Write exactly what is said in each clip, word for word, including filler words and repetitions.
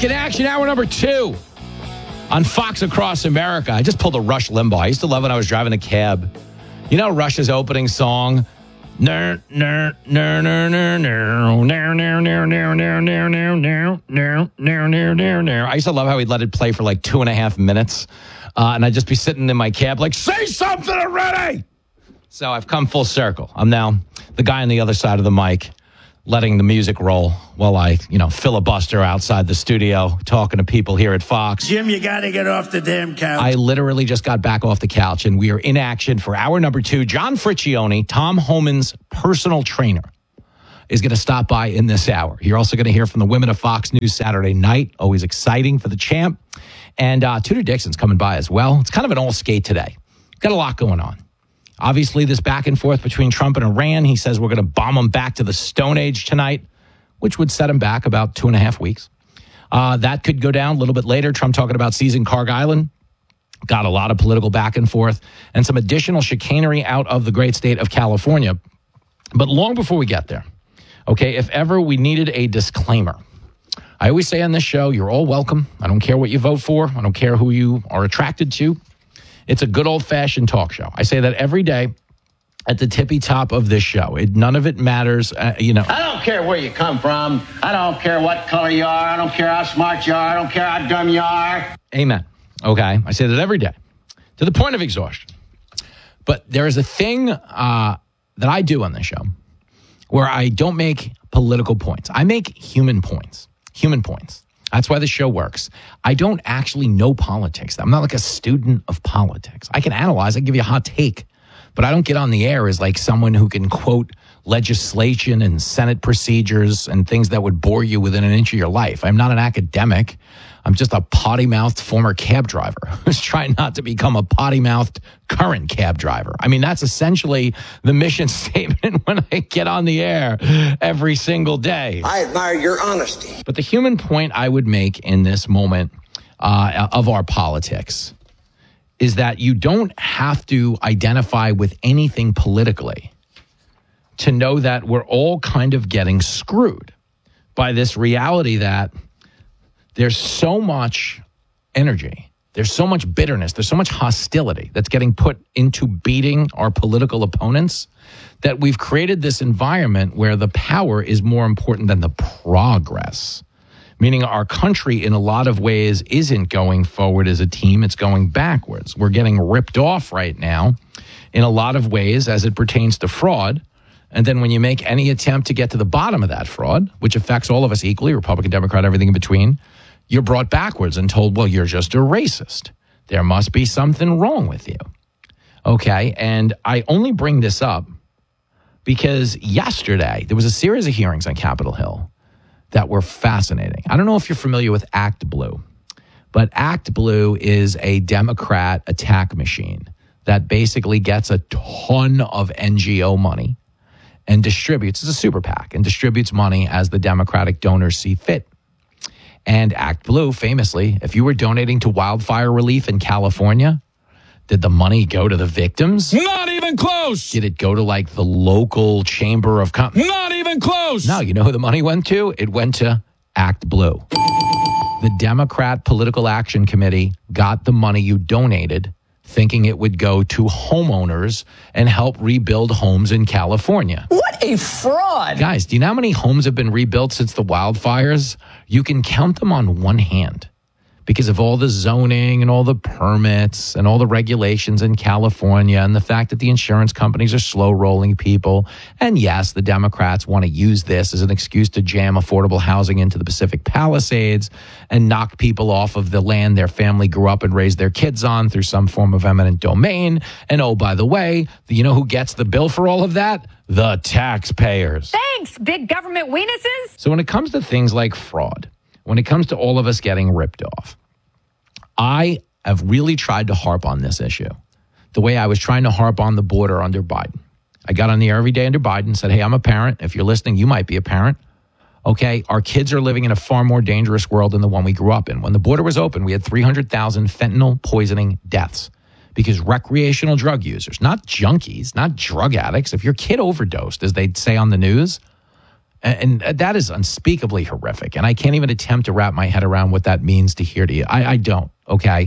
back in action, hour number two on Fox Across America. I just pulled a Rush Limbaugh. I used to love when I was driving a cab. You know Rush's opening song? I used to love how he'd let it play for like two and a half minutes. Uh, and I'd just be sitting in my cab like, say something already! So I've come full circle. I'm now the guy on the other side of the mic, letting the music roll while I, you know, filibuster outside the studio, talking to people here at Fox. Jim, you got to get off the damn couch. I literally just got back off the couch, and we are in action for hour number two. John Friccione, Tom Homan's personal trainer, is going to stop by in this hour. You're also going to hear from the women of Fox News Saturday night. Always exciting for the champ. And uh, Tudor Dixon's coming by as well. It's kind of an all skate today. Got a lot going on. Obviously, this back and forth between Trump and Iran. He says we're going to bomb them back to the Stone Age tonight, which would set him back about two and a half weeks. Uh, that could go down a little bit later. Trump talking about seizing Carg Island. Got a lot of political back and forth and some additional chicanery out of the great state of California. But long before we get there, okay, if ever we needed a disclaimer, I always say on this show, you're all welcome. I don't care what you vote for. I don't care who you are attracted to. It's a good old-fashioned talk show. I say that every day at the tippy top of this show. It, none of it matters, uh, you know. I don't care where you come from. I don't care what color you are. I don't care how smart you are. I don't care how dumb you are. Amen. Okay? I say that every day to the point of exhaustion. But there is a thing uh, that I do on this show where I don't make political points. I make human points. Human points. That's why the show works. I don't actually know politics. I'm not like a student of politics. I can analyze, I can give you a hot take, but I don't get on the air as like someone who can quote legislation and Senate procedures and things that would bore you within an inch of your life. I'm not an academic. I'm just a potty-mouthed former cab driver who's trying not to become a potty-mouthed current cab driver. I mean, that's essentially the mission statement when I get on the air every single day. I admire your honesty. But the human point I would make in this moment uh, of our politics is that you don't have to identify with anything politically to know that we're all kind of getting screwed by this reality that there's so much energy, there's so much bitterness, there's so much hostility that's getting put into beating our political opponents that we've created this environment where the power is more important than the progress. Meaning our country in a lot of ways isn't going forward as a team, it's going backwards. We're getting ripped off right now in a lot of ways as it pertains to fraud. And then when you make any attempt to get to the bottom of that fraud, which affects all of us equally, Republican, Democrat, everything in between, you're brought backwards and told, well, you're just a racist. There must be something wrong with you. Okay, and I only bring this up because yesterday there was a series of hearings on Capitol Hill that were fascinating. I don't know if you're familiar with Act Blue, but Act Blue is a Democrat attack machine that basically gets a ton of N G O money and distributes, it's a super PAC, and distributes money as the Democratic donors see fit. And Act Blue, famously, if you were donating to wildfire relief in California, did the money go to the victims? Not even close. Did it go to like the local chamber of com- Not even close. No, you know who the money went to? It went to Act Blue. The Democrat Political Action Committee got the money you donated thinking it would go to homeowners and help rebuild homes in California. What a fraud. Guys, do you know how many homes have been rebuilt since the wildfires? You can count them on one hand because of all the zoning and all the permits and all the regulations in California and the fact that the insurance companies are slow rolling people. And yes, the Democrats want to use this as an excuse to jam affordable housing into the Pacific Palisades and knock people off of the land their family grew up and raised their kids on through some form of eminent domain. And oh, by the way, you know who gets the bill for all of that? The taxpayers. Thanks, big government weenuses. So when it comes to things like fraud, when it comes to all of us getting ripped off, I have really tried to harp on this issue the way I was trying to harp on the border under Biden. I got on the air every day under Biden and said, hey, I'm a parent. If you're listening, you might be a parent. Okay, our kids are living in a far more dangerous world than the one we grew up in. When the border was open, we had three hundred thousand fentanyl poisoning deaths because recreational drug users, not junkies, not drug addicts. If your kid overdosed, as they'd say on the news, And, and that is unspeakably horrific. And I can't even attempt to wrap my head around what that means to hear to you. I, I don't, okay?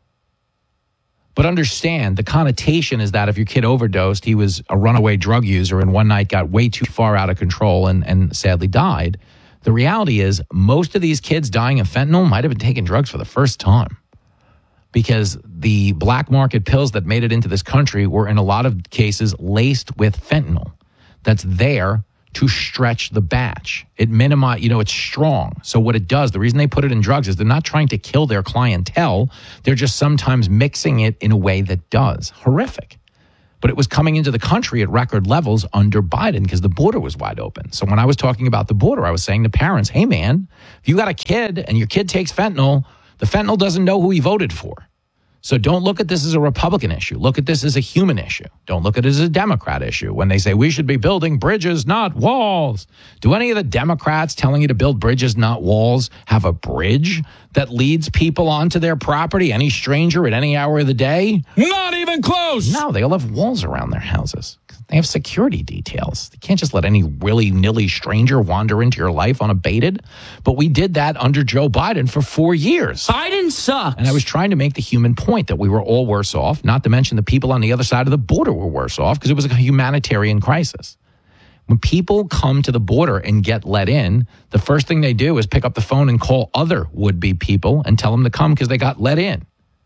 But understand, the connotation is that if your kid overdosed, he was a runaway drug user and one night got way too far out of control and, and sadly died. The reality is most of these kids dying of fentanyl might have been taking drugs for the first time, because the black market pills that made it into this country were in a lot of cases laced with fentanyl that's there to stretch the batch. It minimize, you know, it's strong. So what it does, the reason they put it in drugs is they're not trying to kill their clientele. They're just sometimes mixing it in a way that does. Horrific. But it was coming into the country at record levels under Biden because the border was wide open. So when I was talking about the border, I was saying to parents, hey man, if you got a kid and your kid takes fentanyl, the fentanyl doesn't know who he voted for. So don't look at this as a Republican issue. Look at this as a human issue. Don't look at it as a Democrat issue. When they say we should be building bridges, not walls. Do any of the Democrats telling you to build bridges, not walls, have a bridge that leads people onto their property, any stranger at any hour of the day? Not even close. No, they all have walls around their houses. They have security details. They can't just let any willy-nilly stranger wander into your life unabated. But we did that under Joe Biden for four years. Biden sucks. And I was trying to make the human point that we were all worse off, not to mention the people on the other side of the border were worse off because it was a humanitarian crisis. When people come to the border and get let in, the first thing they do is pick up the phone and call other would-be people and tell them to come because they got let in.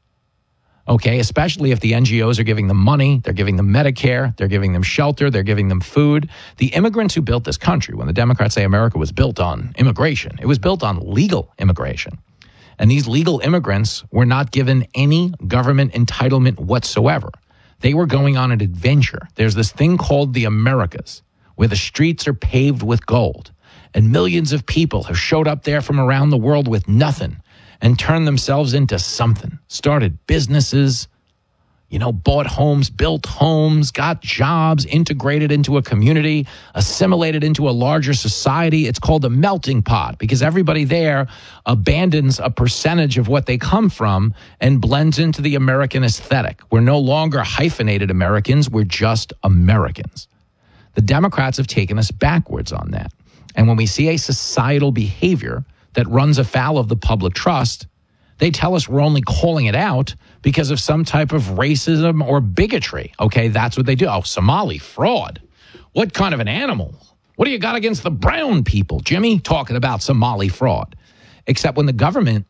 Okay, especially if the N G Os are giving them money, they're giving them Medicare, they're giving them shelter, they're giving them food. The immigrants who built this country, when the Democrats say America was built on immigration, it was built on legal immigration. And these legal immigrants were not given any government entitlement whatsoever. They were going on an adventure. There's this thing called the Americas, where the streets are paved with gold. And millions of people have showed up there from around the world with nothing and turned themselves into something, started businesses, you know, bought homes, built homes, got jobs, integrated into a community, assimilated into a larger society. It's called a melting pot because everybody there abandons a percentage of what they come from and blends into the American aesthetic. We're no longer hyphenated Americans. We're just Americans. The Democrats have taken us backwards on that. And when we see a societal behavior that runs afoul of the public trust, they tell us we're only calling it out because of some type of racism or bigotry. Okay, that's what they do. Oh, Somali fraud. What kind of an animal? What do you got against the brown people, Jimmy? Talking about Somali fraud. Except when the government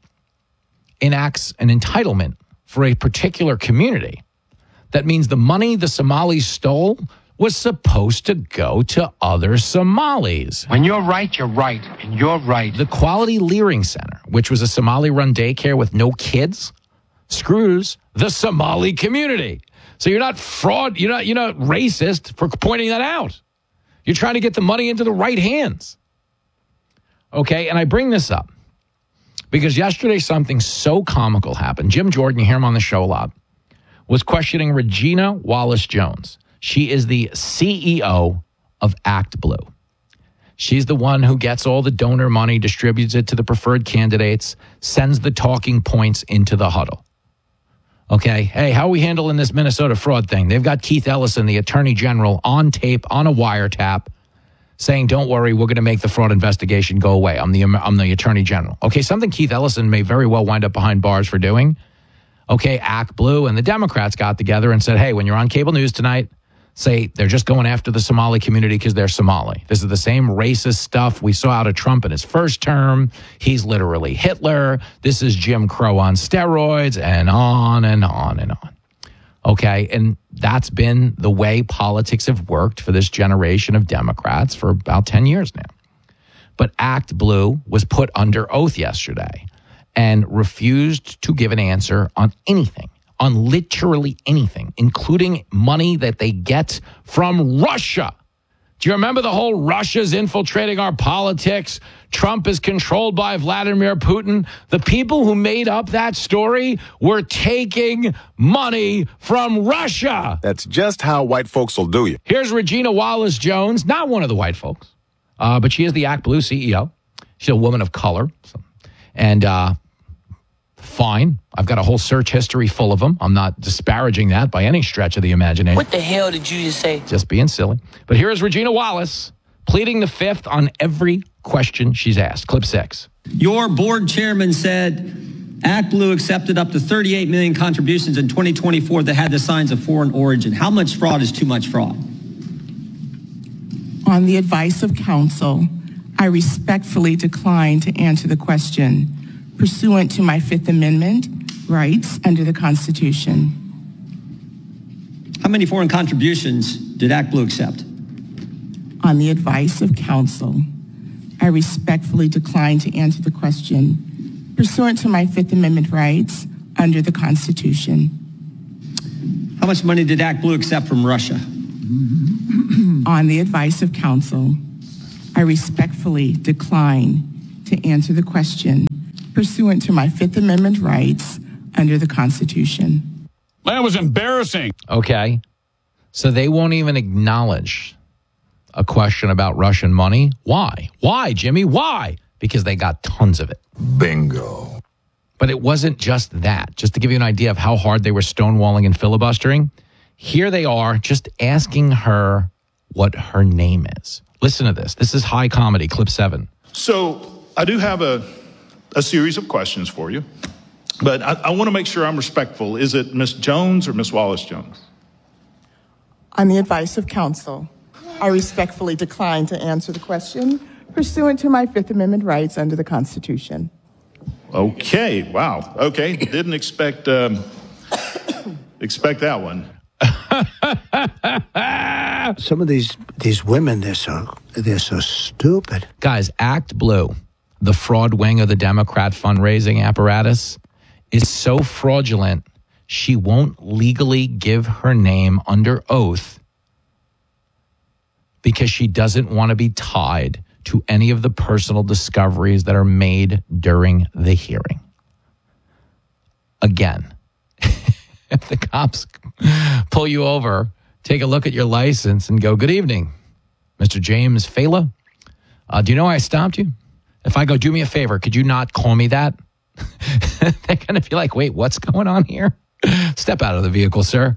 enacts an entitlement for a particular community, that means the money the Somalis stole was supposed to go to other Somalis. When you're right, you're right, and you're right. The Quality Leering Center, which was a Somali-run daycare with no kids, screws the Somali community. So you're not fraud, you're not, you're not racist for pointing that out. You're trying to get the money into the right hands. Okay, and I bring this up because yesterday something so comical happened. Jim Jordan, you hear him on the show a lot, was questioning Regina Wallace-Jones. She is the C E O of Act Blue. She's the one who gets all the donor money, distributes it to the preferred candidates, sends the talking points into the huddle. Okay, hey, how are we handling this Minnesota fraud thing? They've got Keith Ellison, the attorney general, on tape, on a wiretap, saying, don't worry, we're going to make the fraud investigation go away. I'm the, I'm the attorney general. Okay, something Keith Ellison may very well wind up behind bars for doing. Okay, Act Blue and the Democrats got together and said, hey, when you're on cable news tonight, say they're just going after the Somali community because they're Somali. This is the same racist stuff we saw out of Trump in his first term. He's literally Hitler. This is Jim Crow on steroids, and on and on and on. Okay, and that's been the way politics have worked for this generation of Democrats for about ten years now. But Act Blue was put under oath yesterday and refused to give an answer on anything. On literally anything, including money that they get from Russia. Do you remember the whole Russia's infiltrating our politics? Trump is controlled by Vladimir Putin. The people who made up that story were taking money from Russia. That's just how white folks will do you. Here's Regina Wallace-Jones, not one of the white folks, uh, but she is the Act Blue C E O. She's a woman of color. So, and, uh, fine. I've got a whole search history full of them. I'm not disparaging that by any stretch of the imagination. What the hell did you just say? Just being silly. But here is Regina Wallace pleading the fifth on every question she's asked. Clip six. Your board chairman said ActBlue accepted up to thirty-eight million contributions in twenty twenty-four that had the signs of foreign origin. How much fraud is too much fraud? On the advice of counsel, I respectfully decline to answer the question pursuant to my Fifth Amendment rights under the Constitution. How many foreign contributions did ActBlue accept? On the advice of counsel, I respectfully decline to answer the question pursuant to my Fifth Amendment rights under the Constitution. How much money did ActBlue accept from Russia? On the advice of counsel, I respectfully decline to answer the question pursuant to my Fifth Amendment rights under the Constitution. That was embarrassing. Okay. So they won't even acknowledge a question about Russian money. Why? Why, Jimmy? Why? Because they got tons of it. Bingo. But it wasn't just that. Just to give you an idea of how hard they were stonewalling and filibustering, here they are just asking her what her name is. Listen to this. This is high comedy, clip seven. So I do have a, a series of questions for you, but I, I want to make sure I'm respectful. Is it Miss Jones or Miss Wallace-Jones? On the advice of counsel, I respectfully decline to answer the question pursuant to my Fifth Amendment rights under the Constitution. Okay. Wow. Okay. Didn't expect um, expect that one. Some of these these women, they're so they're so stupid. Guys, ActBlue, the fraud wing of the Democrat fundraising apparatus, is so fraudulent she won't legally give her name under oath because she doesn't want to be tied to any of the personal discoveries that are made during the hearing. Again, if the cops pull you over, take a look at your license and go, good evening, Mister James Fela. Uh, do you know why I stopped you? If I go, do me a favor, could you not call me that? They're going to be like, wait, what's going on here? Step out of the vehicle, sir.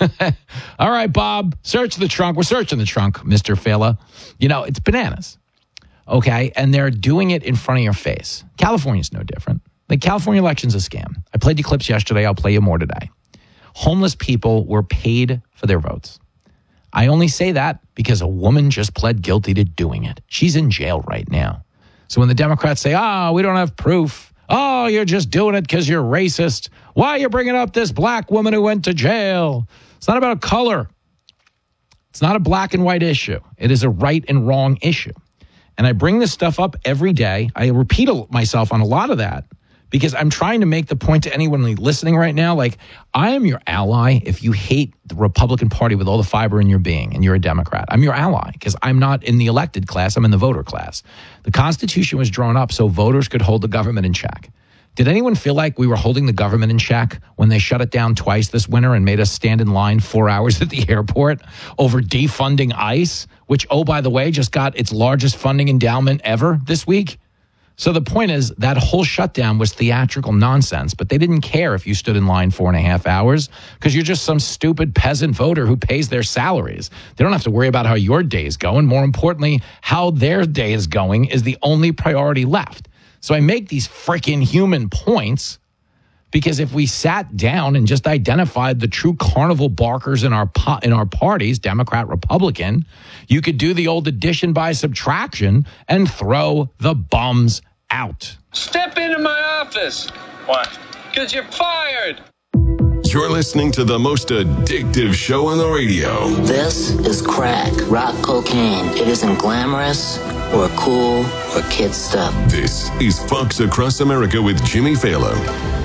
All right, Bob, search the trunk. We're searching the trunk, Mister Fela. You know, it's bananas. Okay, and they're doing it in front of your face. California's no different. The California election's a scam. I played you clips yesterday. I'll play you more today. Homeless people were paid for their votes. I only say that because a woman just pled guilty to doing it. She's in jail right now. So when the Democrats say, oh, we don't have proof. Oh, you're just doing it because you're racist. Why are you bringing up this black woman who went to jail? It's not about color. It's not a black and white issue. It is a right and wrong issue. And I bring this stuff up every day. I repeat myself on a lot of that because I'm trying to make the point to anyone listening right now, like, I am your ally if you hate the Republican Party with all the fiber in your being and you're a Democrat. I'm your ally because I'm not in the elected class. I'm in the voter class. The Constitution was drawn up so voters could hold the government in check. Did anyone feel like we were holding the government in check when they shut it down twice this winter and made us stand in line four hours at the airport over defunding ICE, which, oh, by the way, just got its largest funding endowment ever this week? So the point is that whole shutdown was theatrical nonsense, but they didn't care if you stood in line four and a half hours because you're just some stupid peasant voter who pays their salaries. They don't have to worry about how your day is going. More importantly, how their day is going is the only priority left. So I make these freaking human points because if we sat down and just identified the true carnival barkers in our po- in our parties, Democrat, Republican, you could do the old addition by subtraction and throw the bums out. Step into my office. Why? Because you're fired. You're listening to the most addictive show on the radio. This is crack, rock cocaine. It isn't glamorous or cool or kid stuff. This is Fox Across America with Jimmy Fallon.